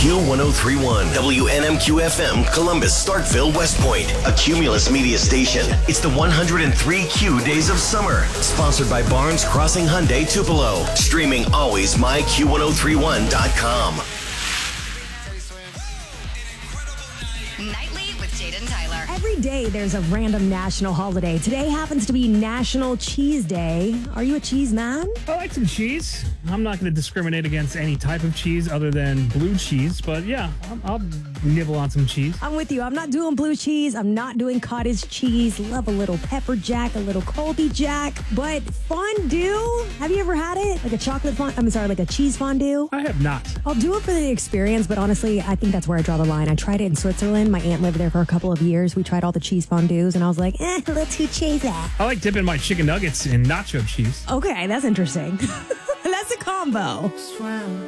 Q1031, WNMQ FM, Columbus, Starkville, West Point, a Cumulus media station. It's the 103Q Days of Summer, sponsored by Barnes Crossing Hyundai Tupelo. Streaming always myQ1031.com. Nightly with Jaden Tyler. Every day there's a random national holiday. Today happens to be National Cheese Day. Are you a cheese man? I like some cheese. I'm not going to discriminate against any type of cheese other than blue cheese, but yeah, I'll nibble on some cheese. I'm with you. I'm not doing blue cheese. I'm not doing cottage cheese. Love a little pepper jack, a little Colby Jack. But fondue? Have you ever had it? Like a chocolate like a cheese fondue? I have not. I'll do it for the experience, but honestly, I think that's where I draw the line. I tried it in Switzerland. My aunt lived there for a couple of years. We tried all the cheese fondues, and I was like, a little too cheesy. I like dipping my chicken nuggets in nacho cheese. Okay, that's interesting. That's a combo.